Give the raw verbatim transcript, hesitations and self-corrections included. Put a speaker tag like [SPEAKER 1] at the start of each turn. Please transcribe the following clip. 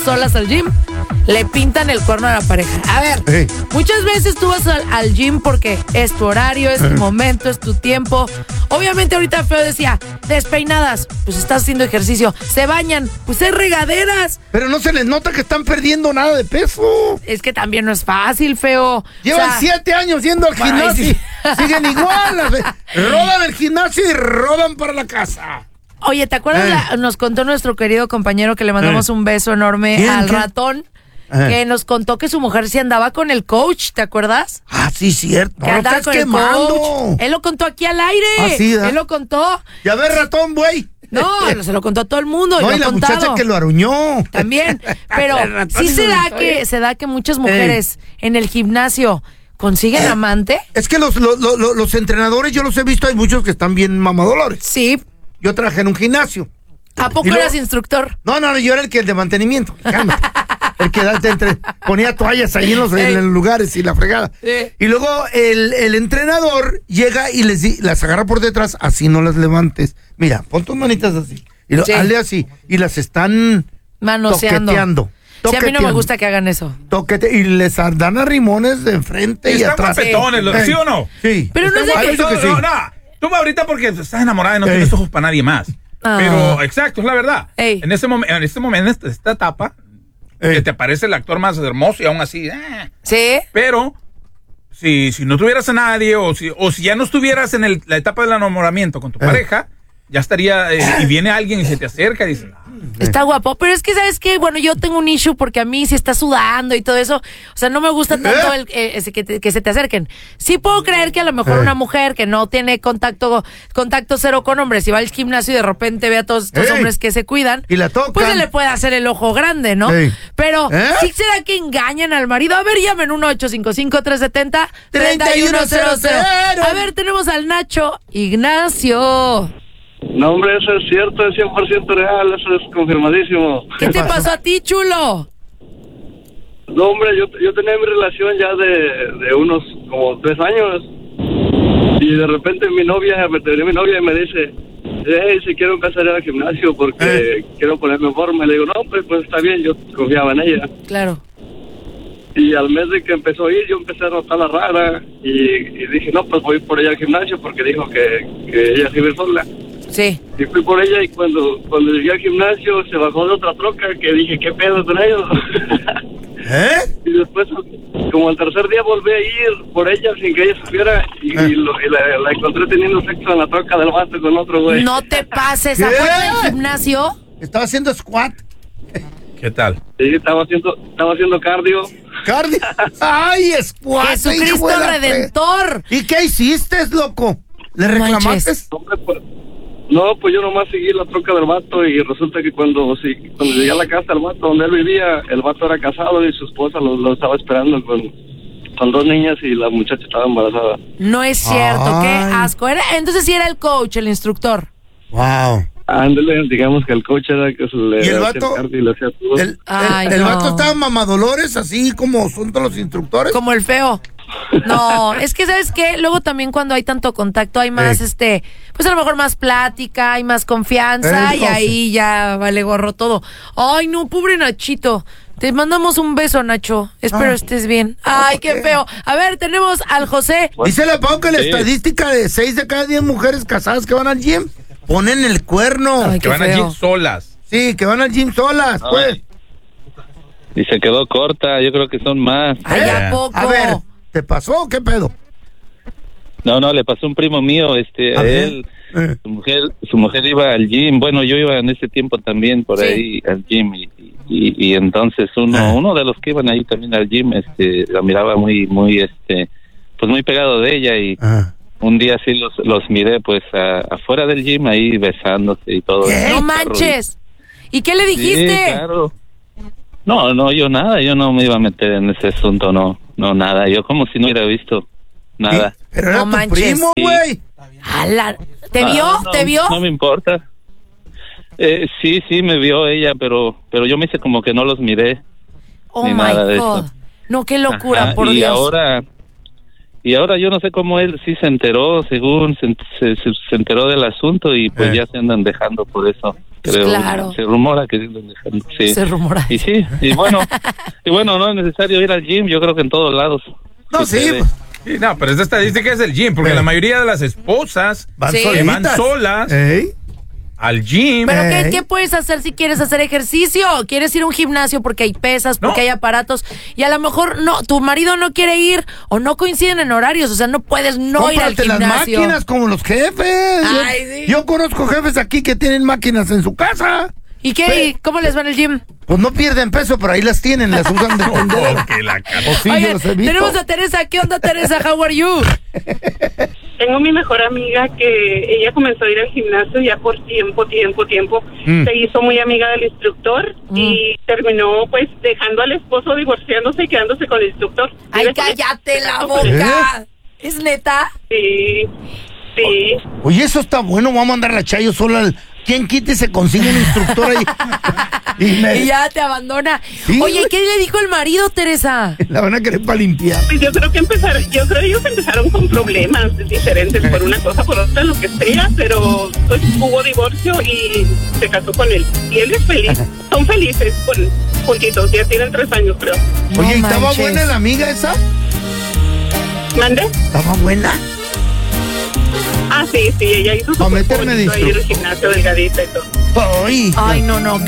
[SPEAKER 1] solas al gym, le pintan el cuerno a la pareja. A ver, hey. muchas veces tú vas al, al gym porque es tu horario, es tu uh-huh. momento, es tu tiempo. Obviamente ahorita Feo decía, despeinadas, pues estás haciendo ejercicio. Se bañan, pues hay regaderas.
[SPEAKER 2] Pero no se les nota que están perdiendo nada de peso.
[SPEAKER 1] Es que también no es fácil, Feo.
[SPEAKER 2] Llevan
[SPEAKER 1] o sea,
[SPEAKER 2] siete años yendo al gimnasio. Sí. Siguen igual. Rodan el gimnasio y rodan para la casa.
[SPEAKER 1] Oye, ¿te acuerdas? Eh. La, nos contó nuestro querido compañero que le mandamos eh. un beso enorme ¿Quién, al ¿qué? ratón. Eh. Que nos contó que su mujer sí andaba con el coach, ¿te acuerdas?
[SPEAKER 2] Ah, sí, cierto.
[SPEAKER 1] Que no, andaba con quemando. el coach. Él lo contó aquí al aire. Ah, sí, ¿eh? Él lo contó.
[SPEAKER 2] Ya ves, ratón, güey.
[SPEAKER 1] No, se lo contó a todo el mundo.
[SPEAKER 2] No,
[SPEAKER 1] y,
[SPEAKER 2] y la
[SPEAKER 1] contado.
[SPEAKER 2] muchacha que lo aruñó.
[SPEAKER 1] También. Pero sí se da que se da que muchas mujeres eh. en el gimnasio consiguen eh. amante.
[SPEAKER 2] Es que los, los, los, los entrenadores, yo los he visto, hay muchos que están bien mamadolores.
[SPEAKER 1] Sí.
[SPEAKER 2] Yo trabajé en un gimnasio.
[SPEAKER 1] ¿A poco
[SPEAKER 2] luego,
[SPEAKER 1] eras instructor?
[SPEAKER 2] No, no, yo era el que el de mantenimiento. El que da, entre, ponía toallas ahí en los, en los lugares y la fregada. Sí. Y luego el, el entrenador llega y les las agarra por detrás, así no las levantes. Mira, pon tus manitas así. Y lo, sí. hazle así. Y las están
[SPEAKER 1] manoseando.
[SPEAKER 2] Toqueteando.
[SPEAKER 1] Sí, a mí no me gusta que hagan eso.
[SPEAKER 2] Toquete, y les dan a rimones de enfrente y, y atrás.
[SPEAKER 3] Están guapetones, ¿sí. ¿sí o no?
[SPEAKER 2] Sí.
[SPEAKER 1] Pero no sé
[SPEAKER 3] que... No, no, no. Tú ahorita porque estás enamorada y no Ey. tienes ojos para nadie más. Ah. Pero, exacto, es la verdad. Ey. En este momento, en este momento, en esta, esta etapa, Ey. que te aparece el actor más hermoso y aún así, eh.
[SPEAKER 1] Sí.
[SPEAKER 3] Pero, si, si no tuvieras a nadie, o si, o si ya no estuvieras en el, la etapa del enamoramiento con tu Ey. pareja, ya estaría, eh, y viene alguien y se te acerca y dice, ah,
[SPEAKER 1] está guapo, pero es que, ¿sabes qué? Bueno, yo tengo un issue porque a mí si está sudando y todo eso, o sea, no me gusta tanto el, eh, ese que, te, que se te acerquen. Sí puedo creer que a lo mejor una mujer que no tiene contacto contacto cero con hombres y va al gimnasio y de repente ve a todos estos Ey. hombres que se cuidan,
[SPEAKER 2] y la tocan,
[SPEAKER 1] pues se le puede hacer el ojo grande, ¿no? Ey. Pero, ¿Eh? ¿sí será que engañan al marido? A ver, llamen uno ocho cinco cinco, tres siete cero, tres uno cero cero. A ver, tenemos al Nacho Ignacio.
[SPEAKER 4] No, hombre, eso es cierto, es cien por ciento real, eso es confirmadísimo.
[SPEAKER 1] ¿Qué te pasó a ti, chulo?
[SPEAKER 4] No, hombre, yo, yo tenía mi relación ya de, de unos como tres años y de repente mi novia, me tenía mi novia y me dice, hey, si quiero empezar a ir al gimnasio porque eh. quiero ponerme en forma. Y le digo, no, pues, pues está bien, yo confiaba en ella.
[SPEAKER 1] Claro.
[SPEAKER 4] Y al mes de que empezó a ir, yo empecé a notarla rara y, y dije, no, pues voy por ella al gimnasio porque dijo que, que ella se iba a ir sola.
[SPEAKER 1] Sí.
[SPEAKER 4] Y fui por ella y cuando cuando llegué al gimnasio se bajó de otra troca que dije, ¿qué pedo con ellos?
[SPEAKER 2] ¿Eh?
[SPEAKER 4] Y después, como al tercer día volví a ir por ella sin que ella supiera y, ¿Eh? y, lo, y la, la encontré teniendo sexo en la troca del vato con otro güey.
[SPEAKER 1] No te pases, ¿afuera del gimnasio?
[SPEAKER 2] Estaba haciendo squat.
[SPEAKER 3] ¿Qué tal?
[SPEAKER 4] Sí, estaba haciendo, estaba haciendo cardio.
[SPEAKER 2] ¿Cardio? ¡Ay, squat!
[SPEAKER 1] ¡Jesucristo Redentor!
[SPEAKER 2] ¿Y qué hiciste, loco? ¿Le reclamaste?
[SPEAKER 4] No, pues, no, pues yo nomás seguí la troca del vato y resulta que cuando, sí, cuando llegué a la casa del vato donde él vivía, el vato era casado y su esposa lo, lo estaba esperando con, con dos niñas y la muchacha estaba embarazada.
[SPEAKER 1] No es cierto, Ay. qué asco. Era, entonces sí era el coach, el instructor.
[SPEAKER 2] Wow.
[SPEAKER 4] Ándale, digamos que el coach era que se le
[SPEAKER 2] ¿Y el vato?
[SPEAKER 4] Y le hacía todo.
[SPEAKER 2] El,
[SPEAKER 1] Ay,
[SPEAKER 2] el, el
[SPEAKER 1] no.
[SPEAKER 2] vato estaba mamadolores, así como son todos los instructores.
[SPEAKER 1] Como el Feo. No, es que ¿sabes qué? Luego también cuando hay tanto contacto hay más, Ey. este, pues a lo mejor más plática, hay más confianza Ey, y no ahí sé. ya vale gorro todo. Ay, no, pobre Nachito. Te mandamos un beso, Nacho. Espero ah. estés bien. Ay, qué feo. A ver, tenemos al José.
[SPEAKER 2] Dice la Pau que la
[SPEAKER 3] sí.
[SPEAKER 2] estadística de seis de cada diez mujeres casadas que van al gym ponen el cuerno.
[SPEAKER 1] Ay,
[SPEAKER 3] que van
[SPEAKER 1] feo.
[SPEAKER 3] al gym solas.
[SPEAKER 2] Sí, que van al gym solas, Ay. pues.
[SPEAKER 5] Y se quedó corta, yo creo que son más.
[SPEAKER 1] Ay, ¿a poco?
[SPEAKER 2] A ver, ¿te pasó o qué pedo?
[SPEAKER 5] No, no, le pasó a un primo mío, este, a, a él, eh. su mujer, su mujer iba al gym, bueno, yo iba en ese tiempo también por sí. ahí al gym y, y, y entonces uno, ah. uno de los que iban ahí también al gym, este, la miraba muy, muy, este, pues muy pegado de ella y ah. un día sí los, los miré pues a, afuera del gym ahí besándose y todo.
[SPEAKER 1] ¿Qué? No manches. ¿Y qué le dijiste?
[SPEAKER 5] Sí, claro. No, no, yo nada, yo no me iba a meter en ese asunto, no, no, nada, yo como si no hubiera visto nada.
[SPEAKER 2] ¿Sí? Pero era
[SPEAKER 1] no
[SPEAKER 2] tu
[SPEAKER 1] manches.
[SPEAKER 2] primo, güey.
[SPEAKER 1] Sí. ¿Te vio?
[SPEAKER 5] Ah, no,
[SPEAKER 1] ¿Te vio?
[SPEAKER 5] No me importa. Eh, sí, sí, me vio ella, pero pero yo me hice como que no los miré.
[SPEAKER 1] Oh,
[SPEAKER 5] ni
[SPEAKER 1] my
[SPEAKER 5] nada de
[SPEAKER 1] God.
[SPEAKER 5] eso.
[SPEAKER 1] No, qué locura,
[SPEAKER 5] Ajá,
[SPEAKER 1] por
[SPEAKER 5] y
[SPEAKER 1] Dios.
[SPEAKER 5] Ahora, y ahora yo no sé cómo él sí se enteró, según se, se, se enteró del asunto y pues eh. ya se andan dejando por eso. creo.
[SPEAKER 1] Claro.
[SPEAKER 5] Se rumora que sí.
[SPEAKER 1] Se rumora.
[SPEAKER 5] Y sí, y bueno, y bueno, no es necesario ir al gym, yo creo que en todos lados.
[SPEAKER 2] No, sí.
[SPEAKER 5] Sucede.
[SPEAKER 3] Sí, no, pero esta estadística es el gym, porque
[SPEAKER 2] Eh.
[SPEAKER 3] la mayoría de las esposas
[SPEAKER 2] Van
[SPEAKER 1] Sí.
[SPEAKER 3] que van
[SPEAKER 2] solitas.
[SPEAKER 3] solas
[SPEAKER 2] Ey.
[SPEAKER 3] al gym.
[SPEAKER 1] Pero ¿qué,
[SPEAKER 2] Ey.
[SPEAKER 1] ¿qué puedes hacer si quieres hacer ejercicio? ¿Quieres ir a un gimnasio porque hay pesas, porque
[SPEAKER 3] No.
[SPEAKER 1] hay aparatos? Y a lo mejor no, tu marido no quiere ir o no coinciden en horarios, o sea, no puedes no ir al
[SPEAKER 2] Cómprate las
[SPEAKER 1] gimnasio.
[SPEAKER 2] máquinas como los jefes. Yo-
[SPEAKER 1] Ay, sí.
[SPEAKER 2] Yo conozco jefes aquí que tienen máquinas en su casa.
[SPEAKER 1] ¿Y qué? ¿Y ¿Cómo les va en el gym?
[SPEAKER 2] Pues no pierden peso, pero ahí las tienen, las usan de tendero.
[SPEAKER 3] Oh, que la cara.
[SPEAKER 2] O sí, yo
[SPEAKER 1] Oigan,
[SPEAKER 2] los he visto.
[SPEAKER 1] tenemos a Teresa. ¿Qué onda, Teresa? How are you?
[SPEAKER 6] Tengo mi mejor amiga que ella comenzó a ir al gimnasio ya por tiempo, tiempo, tiempo.
[SPEAKER 2] Mm.
[SPEAKER 6] Se hizo muy amiga del instructor
[SPEAKER 1] Mm.
[SPEAKER 6] y terminó pues dejando al esposo, divorciándose y quedándose con el instructor.
[SPEAKER 1] Ay,
[SPEAKER 6] Vive con él.
[SPEAKER 1] cállate la boca. ¿Es neta?
[SPEAKER 6] Sí, sí.
[SPEAKER 2] Oye, eso está bueno, vamos a mandar la Chayo sola. Al... ¿Quién quite y se consigue un instructor ahí? y, me...
[SPEAKER 1] Y ya te abandona.
[SPEAKER 2] Sí,
[SPEAKER 1] Oye,
[SPEAKER 2] güey.
[SPEAKER 1] ¿qué le dijo el marido, Teresa?
[SPEAKER 2] La van a querer para limpiar.
[SPEAKER 6] Pues yo creo que empezaron, yo creo que ellos empezaron con problemas diferentes por una cosa, por otra, lo que sea, pero pues hubo divorcio y se casó con él. Y él es feliz, son felices con, juntitos, ya tienen tres años creo.
[SPEAKER 1] No
[SPEAKER 2] Oye, ¿y estaba
[SPEAKER 1] manches.
[SPEAKER 2] buena la amiga esa?
[SPEAKER 6] ¿Mande?
[SPEAKER 2] ¿Estaba buena?
[SPEAKER 6] Ah, sí, sí, ella hizo su
[SPEAKER 2] Pa' meterme de
[SPEAKER 6] cuerpo bonito ahí en el
[SPEAKER 2] instructor.
[SPEAKER 6] gimnasio delgadita y todo.
[SPEAKER 2] Ay,
[SPEAKER 1] Ay, no, no.